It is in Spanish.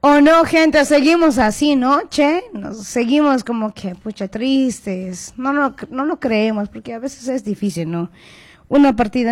O no, gente, seguimos así, ¿no? Che, nos seguimos como que, pucha, tristes. No lo creemos, porque a veces es difícil, ¿no? Una partida